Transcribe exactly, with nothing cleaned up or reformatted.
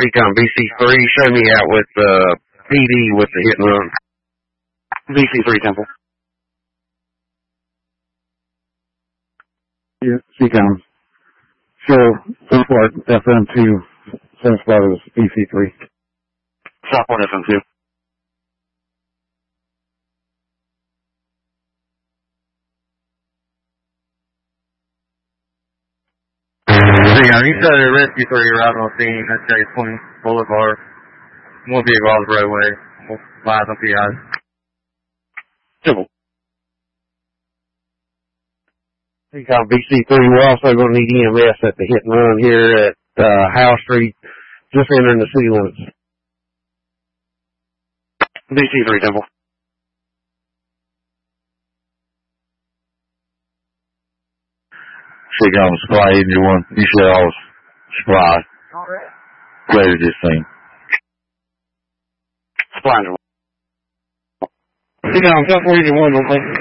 Seacom B C three, show me out with uh, P D with the hit and run. B C three Temple. Yeah, Seacom. Show Southport F M two, same spot as B C three. Southport F M two. Seacom, you said a rescue three arrived on scene at Chase Point Boulevard. One vehicle off the roadway. Lies on P Is. Temple. Seacom B C three, we're also going to need E M S at the hit and run here at uh, Howe Street, just entering the city limits. B C three Temple. Seacom Supply eighty-one. You should all supply. Ready to this thing. Supply. Seacom South eighty-one, don't think.